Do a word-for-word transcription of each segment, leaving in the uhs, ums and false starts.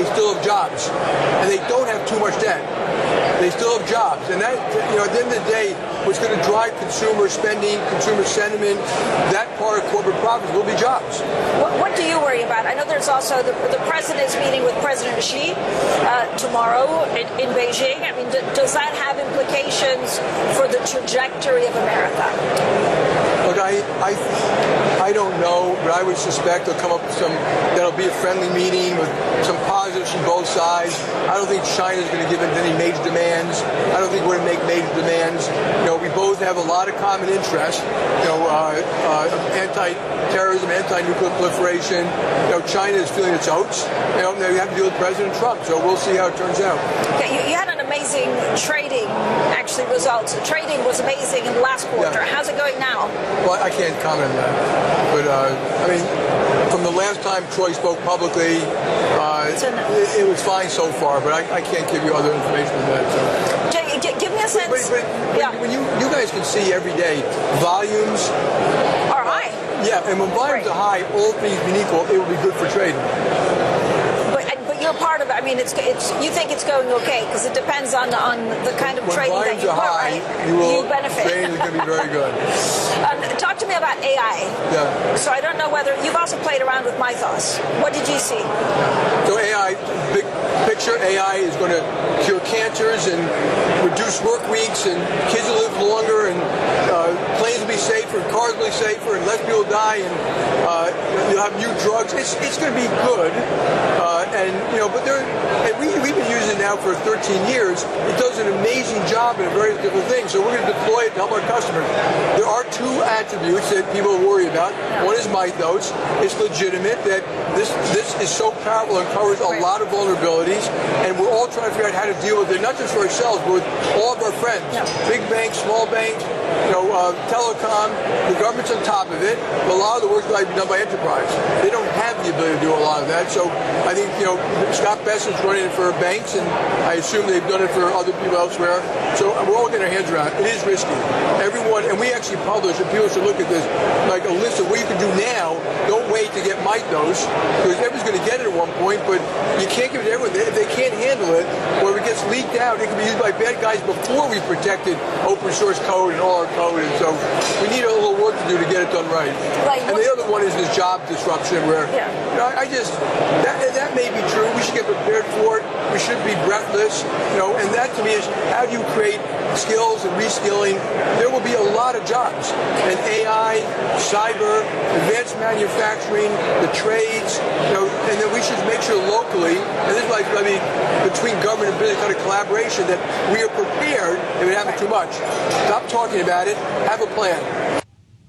they still have jobs, and they don't have too much debt. They still have jobs, and that, you know, at the end of the day, what's going to drive consumer spending, consumer sentiment, that part of corporate profits will be jobs. What, what do you worry about? I know there's also the, the president's meeting with President Xi uh, tomorrow in, in Beijing. I mean, d- does that have implications for the trajectory of America? Look, I, I, I don't know, but I would suspect they'll come up with some, that'll be a friendly meeting with some positives from both sides. I don't think China's going to give in to any major demands. I don't think we're going to make major demands. You know, we both have a lot of common interests. You know, uh, uh, anti-terrorism, anti-nuclear proliferation. You know, China is feeling its oats. You know, they have to deal with President Trump, so we'll see how it turns out. Okay, you, you had an amazing trading, actually, results. Trading was amazing in the last quarter. Yeah. How's it going now? Well, I can't comment on that. But, uh, I mean, from the last time Troy spoke publicly, uh, it, it was fine so far, but I, I can't give you other information than that. So. Jay, g- give me a sense. But, but, but yeah. when you, you guys can see every day, volumes are high. Yeah, and when volumes are high, all things being equal, it will be good for trading. You're part of it. I mean, it's it's. You think it's going okay because it depends on on the kind of when trading that you are put, high, right? You, will, you benefit. Trading is going to be very good. um, talk to me about A I. Yeah. So I don't know whether you've also played around with Mythos. What did you see? So A I, big picture, A I is going to cure cancers and reduce work weeks, and kids will live longer, and uh, planes will be safer, and cars will be safer, and less people die, and uh, you'll have new drugs. It's it's going to be good, uh, and you know, but there, and we we've been using it now for thirteen years. It does an amazing job in various different things. So we're going to deploy it to help our customers. There are two attributes that people worry about. One is Mythos. It's legitimate that this this is so powerful and covers a lot of vulnerabilities, and we're all trying to figure out how to deal with it, not just for ourselves, but with all of our friends, yeah. Big banks, small banks, you know, uh, telecom. The government's on top of it. But a lot of the work will be done by enterprise. They don't have the ability to do a lot of that. So I think, you know, Scott Bessett's running it for banks, and I assume they've done it for other people elsewhere. So we're all getting our hands around it. It is risky. Everyone, and we actually publish, and people should look at this, like a list of what you can do now. Don't wait to get Mythos, because everyone's going to get it at one point, but you can't give it to everyone. If they can't handle it, or if it gets leaked out, it can be used by bad guys before we protected open source code and all our code. And so we need a little work to do to get it done right. Like, and the other one is this job disruption where, yeah. you know, I just, that, that may be true. We should get prepared for it. We should be breathless, you know, and that to me is how do you create skills and reskilling? There will be a lot of jobs. And A I, cyber, advanced manufacturing, the trades, you know, and then we should make sure locally, and this is like, I mean, between government and business kind of collaboration, that we are prepared if it happens too much. Stop talking about it. Have a plan.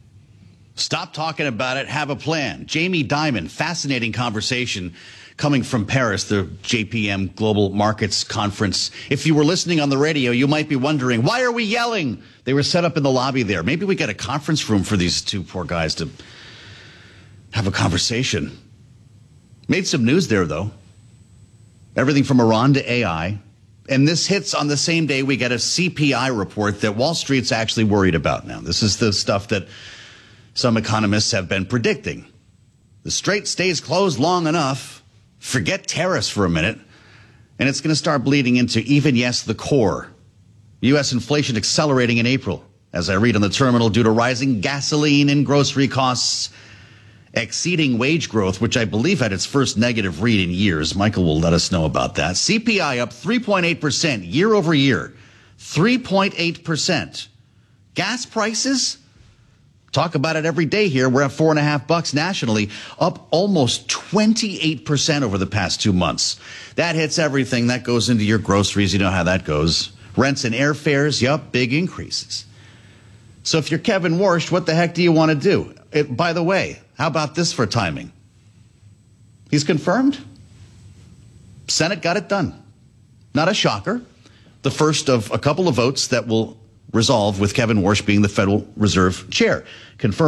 Stop talking about it. Have a plan. Jamie Dimon, fascinating conversation coming from Paris, the J P M Global Markets Conference. If you were listening on the radio, you might be wondering, why are we yelling? They were set up in the lobby there. Maybe we get a conference room for these two poor guys to have a conversation. Made some news there, though. Everything from Iran to A I. And this hits on the same day we get a C P I report that Wall Street's actually worried about now. This is the stuff that some economists have been predicting. The strait stays closed long enough, forget tariffs for a minute, and it's going to start bleeding into even, yes, the core. U S inflation accelerating in April, as I read on the terminal, due to rising gasoline and grocery costs, exceeding wage growth, which I believe had its first negative read in years. Michael will let us know about that. C P I up three point eight percent year over year. three point eight percent. Gas prices? Talk about it every day here. We're at four and a half bucks nationally, up almost twenty-eight percent over the past two months. That hits everything. That goes into your groceries. You know how that goes. Rents and airfares, yup, big increases. So if you're Kevin Warsh, what the heck do you want to do? It, by the way, how about this for timing? He's confirmed. Senate got it done. Not a shocker. The first of a couple of votes that will resolve with Kevin Warsh being the Federal Reserve Chair. Confirmed.